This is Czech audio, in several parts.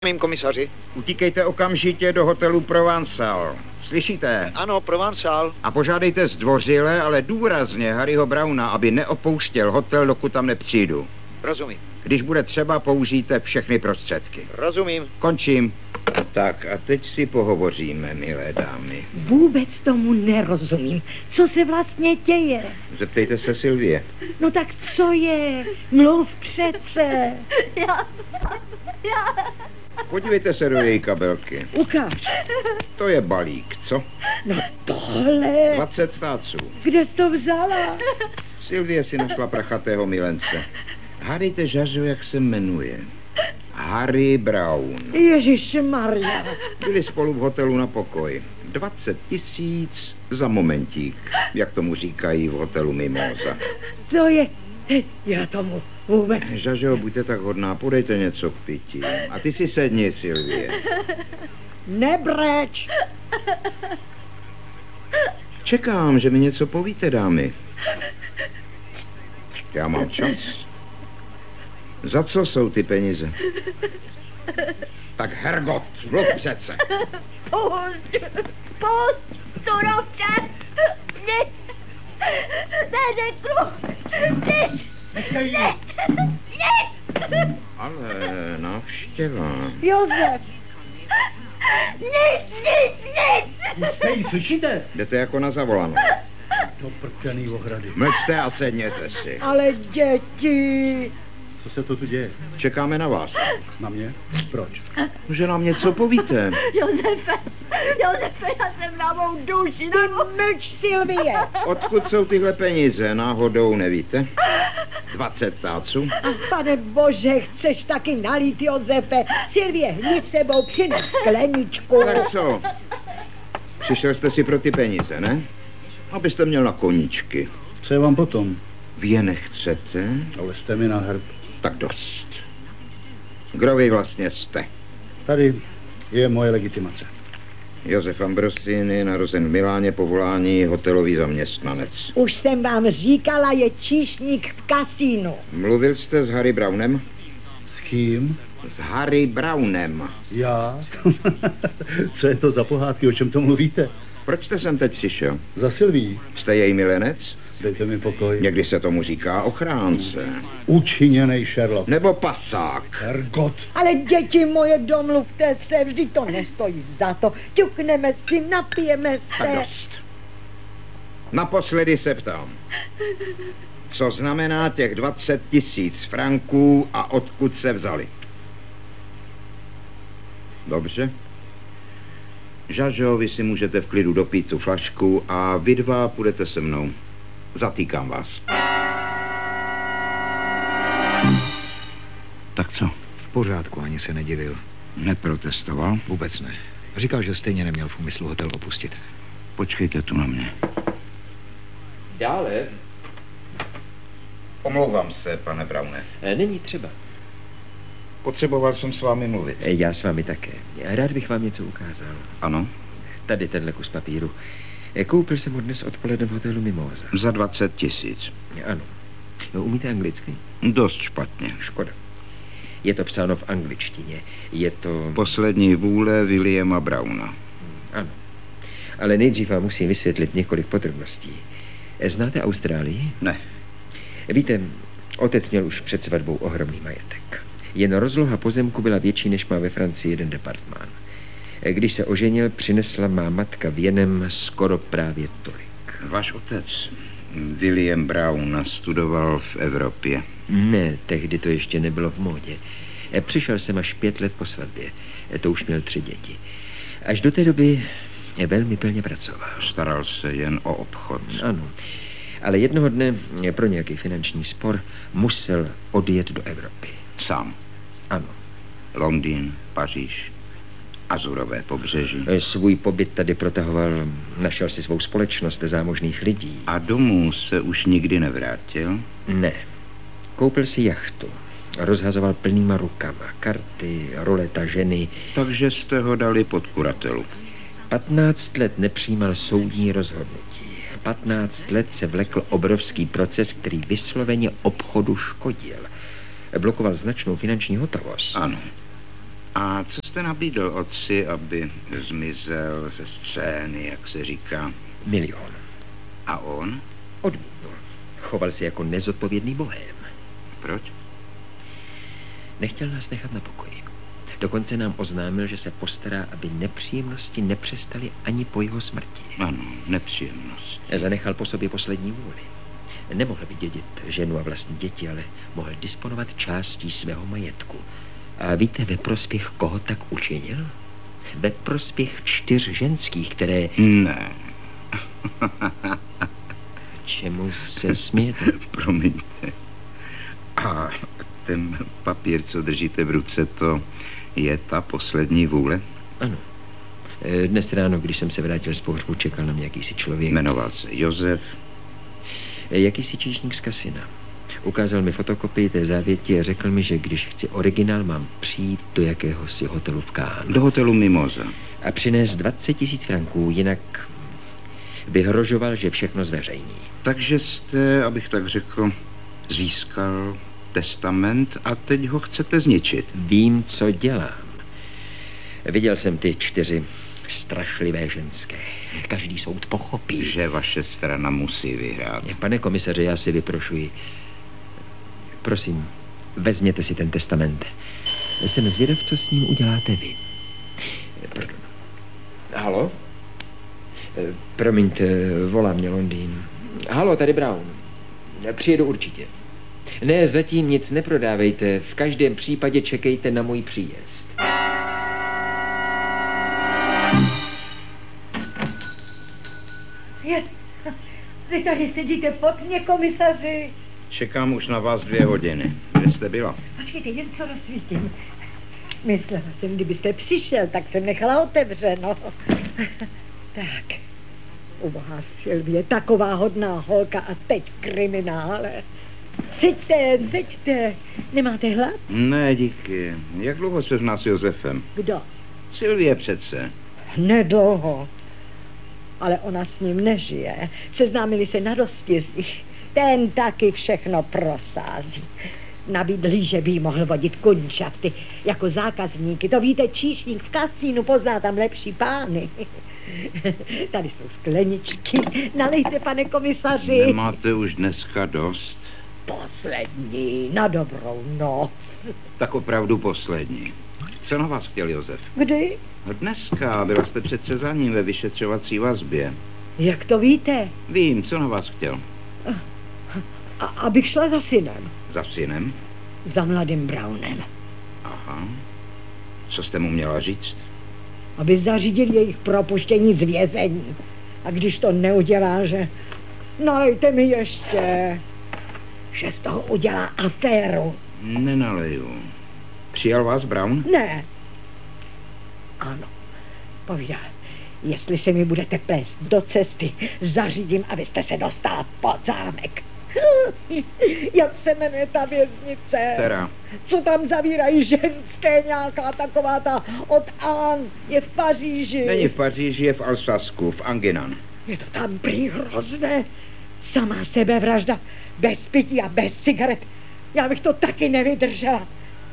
Mým komisaři. Utíkejte okamžitě do hotelu Provençal. Slyšíte? Ano, Provençal. A požádejte zdvořile, ale důrazně Harryho Browna, aby neopouštěl hotel, dokud tam nepřijdu. Rozumím. Když bude třeba, použijte všechny prostředky. Rozumím. Končím. Tak a teď si pohovoříme, milé dámy. Vůbec tomu nerozumím. Co se vlastně děje? Zeptejte se Sylvie. No tak co je? Mluv přece. Já. Podívejte se do její kabelky. Ukáž. To je balík, co? No tohle. 20 stáců. Kde jsi to vzala? Sylvie si našla prachatého milence. Hádejte, Žařo, jak se jmenuje. Harry Brown. Ježišmarja. Byli spolu v hotelu na pokoj. 20 000 za momentík, jak tomu říkají v hotelu Mimosa. To je... Já tomu vůbec... Žažo, buďte tak hodná, podejte něco k pití. A ty si sedni, Sylvie. Nebreč. Čekám, že mi něco povíte, dámy. Já mám čas. Za co jsou ty peníze? Tak hergot, mluv přece. Pust, surovče, nic, neřeknu, nic. Ale návštěva. Josef. Nic. Hej, slyšíte? Jdete jako na zavolanou. To prčaný ohrady. Mlčte a sedněte si. Ale děti. Co se to tu děje? Čekáme na vás. Na mě? Proč? Že nám něco povíte. Josefe, já jsem na mou duši, na mou... Mlč, Sylvie. Odkud jsou tyhle peníze? Náhodou nevíte? 20 stáců. Pane Bože, chceš taky nalít, Josefe? Sylvie, hned sebou přines skleničku. Tak co? Přišel jste si pro ty peníze, ne? Abyste měl na koníčky. Co je vám potom? Vy je nechcete? Ale jste mi na hrb. Tak dost. Kdo vy vlastně jste? Tady je moje legitimace. Josef Ambrosini, narozen v Miláně, povolání hotelový zaměstnanec. Už jsem vám říkala, je číšník v kasínu. Mluvil jste s Harry Brownem? S kým? S Harry Brownem. Já? Co je to za pohádky, o čem to mluvíte? Proč jste sem teď přišel? Za Sylví. Jste její milenec? Dejte mi pokoj. Někdy se tomu říká ochránce. Učiněnej Sherlock. Nebo pasák. Hergot. Ale děti moje, domluvte se, vždyť to nestojí za to. Ťukneme si, napijeme Tak se. dost. Naposledy se ptám. Co znamená těch 20 000 franků a odkud se vzali? Dobře. Žažo, vy si můžete v klidu dopít tu flašku a vy dva půjdete se mnou. Zatýkám vás. Tak co? V pořádku, ani se nedivil. Neprotestoval? Vůbec ne. Říkal, že stejně neměl v úmyslu hotel opustit. Počkejte tu na mě. Dále? Omlouvám se, pane Browne. Není třeba. Potřeboval jsem s vámi mluvit. Já s vámi také. Rád bych vám něco ukázal. Ano? Tady tenhle kus papíru. Koupil jsem ho dnes odpoledne v hotelu Mimosa. Za 20 000. Ano. No, umíte anglicky? Dost špatně. Škoda. Je to psáno v angličtině. Je to... Poslední vůle Williama Browna. Ano. Ale nejdřív vám musím vysvětlit několik podrobností. Znáte Austrálii? Ne. Víte, otec měl už před svatbou ohromný majetek. Jen rozloha pozemku byla větší, než má ve Francii jeden departmán. Když se oženil, přinesla má matka věnem skoro právě tolik. Váš otec, William Brown, studoval v Evropě. Ne, tehdy to ještě nebylo v módě. Přišel jsem až 5 let po svatbě. To už měl 3 děti. Až do té doby velmi plně pracoval. Staral se jen o obchod. Ano, ale jednoho dne pro nějaký finanční spor musel odjet do Evropy. Sám. Ano. Londýn, Paříž, Azurové pobřeží. Svůj pobyt tady protahoval, našel si svou společnost zámožných lidí. A domů se už nikdy nevrátil? Ne. Koupil si jachtu. Rozhazoval plnýma rukama. Karty, roleta, ženy. Takže jste ho dali pod kuratelu. 15 let nepřijímal soudní rozhodnutí. 15 let se vlekl obrovský proces, který vysloveně obchodu škodil. Blokoval značnou finanční hotovost. Ano. A co jste nabídl otci, aby zmizel ze scény, jak se říká? 1 000 000. A on? Odmítnul. Choval se jako nezodpovědný bohém. Proč? Nechtěl nás nechat na pokoji. Dokonce nám oznámil, že se postará, aby nepříjemnosti nepřestaly ani po jeho smrti. Ano, nepříjemnost. Zanechal po sobě poslední vůli. Nemohl vydědit ženu a vlastní děti, ale mohl disponovat částí svého majetku. A víte, ve prospěch koho tak učinil? Ve prospěch 4 ženských, které... Ne. Čemu se smějete? Promiňte. A ten papír, co držíte v ruce, to je ta poslední vůle? Ano. Dnes ráno, když jsem se vrátil z pohřbu, čekal na mě jakýsi člověk. Jmenoval se Josef. Jakýsi číšník z kasina. Ukázal mi fotokopii té závěti a řekl mi, že když chci originál, mám přijít do jakéhosi hotelu v Cannes. Do hotelu Mimoza. A přinést 20 000 franků, jinak vyhrožoval, že všechno zveřejní. Takže jste, abych tak řekl, získal testament a teď ho chcete zničit. Vím, co dělám. Viděl jsem ty 4 strašlivé ženské. Každý soud pochopí. Že vaše strana musí vyhrát. Pane komisaři, já si vyprošuji. Prosím, vezměte si ten testament. Jsem zvědav, co s ním uděláte vy. Pardon. Halo? Promiňte, volá mě Londýn. Halo, tady Brown. Přijedu určitě. Ne, zatím nic neprodávejte. V každém případě čekejte na můj příjezd. Vy tady sedíte pod mě, komisaři. Čekám už na vás 2 hodiny. Kde jste byla? Počkejte, jen co rozsvítím. Myslela jsem, kdybyste přišel, tak jsem nechala otevřeno. Tak, ubohá Sylvie, taková hodná holka a teď v kriminále. Seďte, nemáte hlad? Ne, díky. Jak dlouho se zná s Josefem? Kdo? Sylvie přece. Nedlouho. Ale ona s ním nežije. Seznámili se na roztězdích. Ten taky všechno prosází. Nabídli, že by jí mohl vodit kunšafty jako zákazníky. To víte, číšník v kasínu pozná tam lepší pány. Tady jsou skleničky. Nalejte, pane komisaři. Nemáte už dneska dost? Poslední, na dobrou noc. Tak opravdu poslední. Co na vás chtěl Josef? Kdy? Dneska, byla jste přece za ním ve vyšetřovací vazbě. Jak to víte? Vím, co na vás chtěl. Abych šla za synem. Za synem? Za mladým Brownem. Aha. Co jste mu měla říct? Aby zařídil jejich propuštění z vězení. A když to neudělá, že... Nalejte mi ještě. Že z toho udělá aféru. Nenaleju. Přijal vás Brown? Ne. Ano. Povídá, jestli se mi budete plést do cesty, zařídím, abyste se dostala pod zámek. Jak se jmenuje ta věznice? Která? Co tam zavírají ženské, nějaká taková ta od Anne, je v Paříži. Není v Paříži, je v Alsasku, v Anginan. Je to tam prý hrozné. Samá sebevražda, bez pití a bez cigaret. Já bych to taky nevydržela.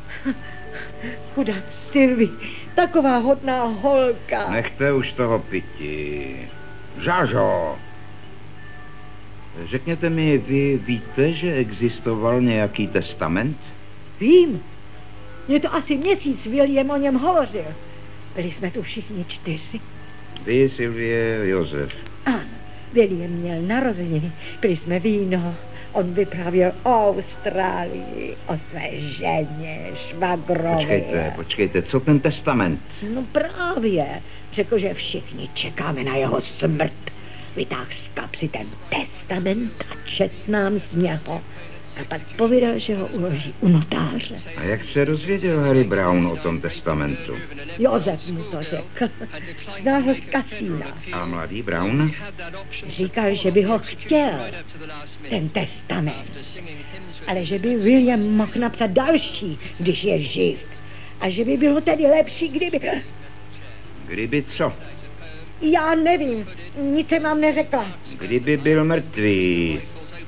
Chudá Sylvie, taková hodná holka. Nechte už toho pití. Žážo! Řekněte mi, vy víte, že existoval nějaký testament? Vím. Mě to asi měsíc William o něm hovořil. Byli jsme tu všichni 4. Vy, Sylvie, Josef. Ano, William měl narozeniny, pili jsme víno. On vyprávěl o Austrálii, o své ženě, švagrové. Počkejte, co ten testament? No právě, řekl, že všichni čekáme na jeho smrt. Vytáhl z kapsy ten testament a čet nám z něho. A pak povídal, že ho uloží u notáře. A jak se rozvěděl Harry Brown o tom testamentu? Josef mu to řekl. Znal ho z kasína. A mladý Brown? Říkal, že by ho chtěl, ten testament. Ale že by William mohl napsat další, když je živ. A že by bylo tedy lepší, kdyby... Kdyby co? Já nevím, nic jsem vám neřekla. Kdyby byl mrtvý.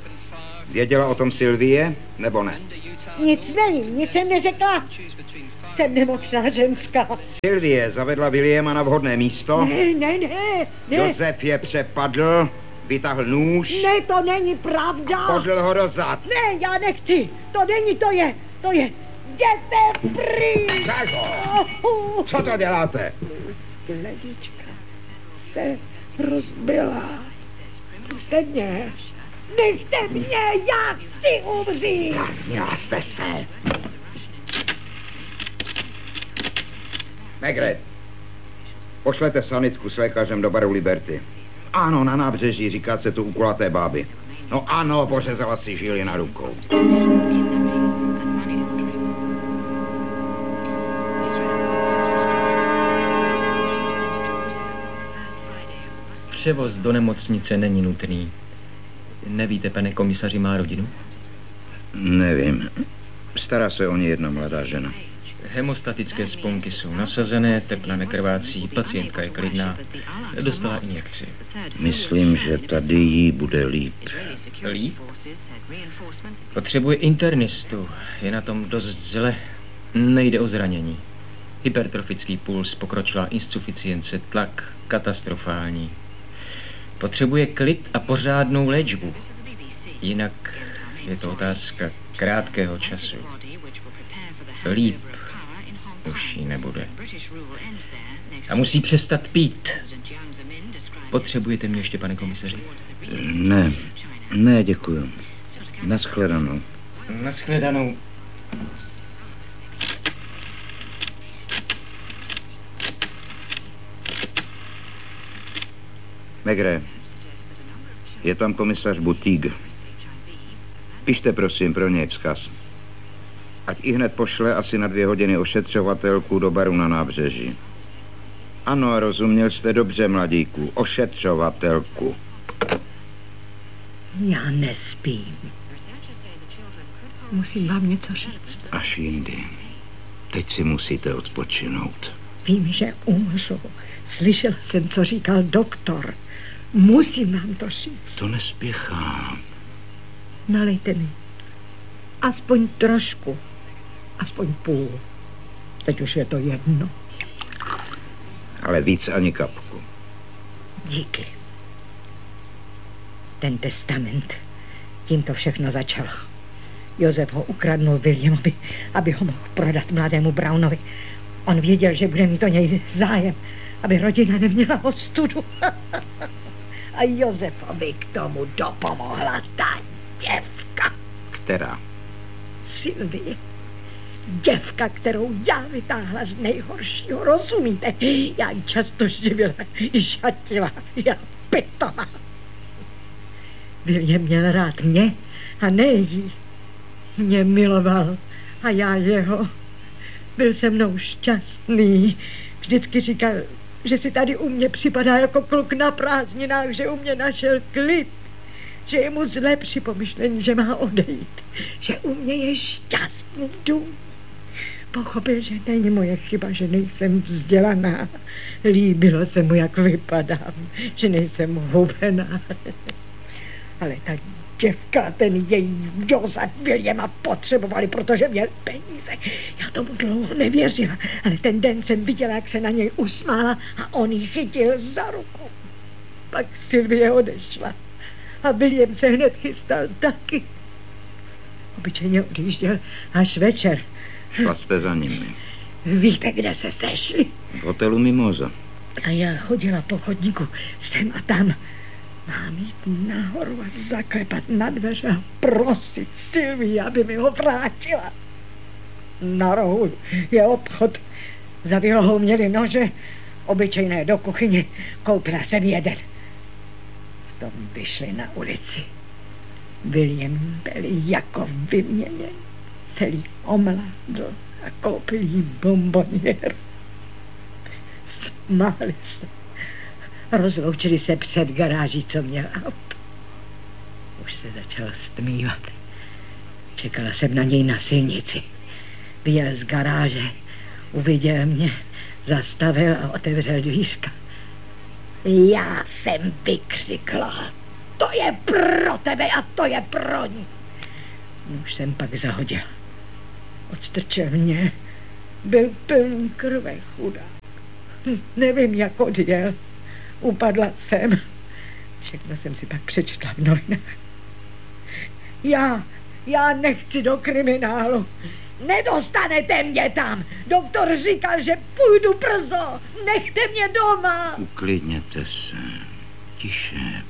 Věděla o tom Sylvie, nebo ne? Nic nevím, nic jsem neřekla. jsem nemocná ženská. Sylvie zavedla Williama na vhodné místo. Ne. Josef je přepadl, vytáhl nůž. Ne, to není pravda. Podl ho do zad. Ne, já nechci. To není, to je. Jděte pryč. Drago, co to děláte? Sklenička se rozbila. Puste mě. Nechte mě, já chci umřít. Měla jste se. Megret, pošlete sanitku s lékařem do baru Liberty. Ano, na nábřeží, říká se tu u kulaté báby. No ano, pořezala si žíly na rukou. Převoz do nemocnice není nutný. Nevíte, pane komisaři, má rodinu? Nevím. Stará se o ní jedna mladá žena. Hemostatické sponky jsou nasazené, tepna nekrvácí, pacientka je klidná. Dostala injekci. Myslím, že tady jí bude líp. Líp? Potřebuje internistu. Je na tom dost zle. Nejde o zranění. Hypertrofický puls, pokročilá insuficience, tlak katastrofální. Potřebuje klid a pořádnou léčbu. Jinak je to otázka krátkého času. Líp už jí nebude. A musí přestat pít. Potřebujete mě ještě, pane komisaři? Ne, děkuju. Naschledanou. Naschledanou. Megre, je tam komisař Butig. Pište prosím pro něj vzkaz. Ať i hned pošle asi na 2 hodiny ošetřovatelku do baru na nábřeží. Ano, rozuměl jste dobře, mladíku. Ošetřovatelku. Já nespím. Musím vám něco říct. Až jindy. Teď si musíte odpočinout. Vím, že umřu. Slyšela jsem, co říkal doktor. Musím vám to říct. To nespěchá. Nalejte mi. Aspoň trošku. Aspoň půl. Teď už je to jedno. Ale víc ani kapku. Díky. Ten testament. Tím to všechno začalo. Josef ho ukradnul Williamovi, aby ho mohl prodat mladému Brownovi. On věděl, že bude mít o něj zájem, aby rodina neměla ostudu. A Josefovi k tomu dopomohla ta děvka. Která? Sylvie. Děvka, kterou já vytáhla z nejhoršího, rozumíte? Já ji často živila, šatila, já pitomá. William měl rád mě a ne jí. Mě miloval a já jeho. Byl se mnou šťastný. Vždycky říkal, že si tady u mě připadá jako kluk na prázdninách, že u mě našel klid, že je mu zlé při pomyšlení, že má odejít, že u mě je šťastný dům. Pochopil, že není moje chyba, že nejsem vzdělaná. Líbilo se mu, jak vypadám, že nejsem hubená. Ale ta děvka, ten její Josef Williama potřebovali, protože měl peníze. Já tomu dlouho nevěřila, ale ten den jsem viděla, jak se na něj usmála a on ji chytil za ruku. Pak Sylvie odešla a William se hned chystal taky. Obyčejně odjížděl až večer. Šla jste za nimi. Víte, kde se sešli? V hotelu Mimoza. A já chodila po chodníku sem a tam. Mám jít nahoru a zaklepat na dveře a prosit Sylvii, aby mi ho vrátila. Na rohu je obchod. Za výlohou měli nože, obyčejné do kuchyně. Koupila jsem jeden. V tom vyšli na ulici. William byl jako vyměněn. Celý omládl a koupil jí bonboniér. Smáli se. Rozloučili se před garáží, co měl aut. Už se začalo stmívat. Čekala jsem na něj na silnici. Vyjel z garáže, uviděl mě, zastavil a otevřel dvířka. Já jsem vykřikla. To je pro tebe a to je pro ní. Už jsem pak zahodil. Odstrčil mě Byl plný krve, chudák. Nevím, jak odjel. Upadla jsem. Všechno jsem si pak přečetla v novinách. Já nechci do kriminálu. Nedostanete mě tam. Doktor říkal, že půjdu brzo. Nechte mě doma. Uklidněte se. Tiše.